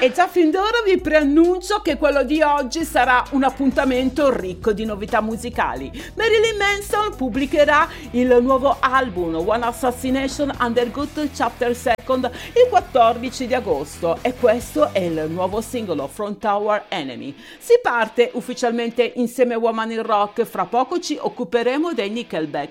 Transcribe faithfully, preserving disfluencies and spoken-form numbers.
E già fin d'ora vi preannuncio che quello di oggi sarà un appuntamento ricco di novità musicali. Marilyn Manson pubblicherà il nuovo album One Assassination Undergood Chapter Second il quattordici di agosto e questo è il nuovo singolo From Our Enemy. Si parte ufficialmente insieme a Woman in Rock, fra poco ci occuperemo dei Nickelback.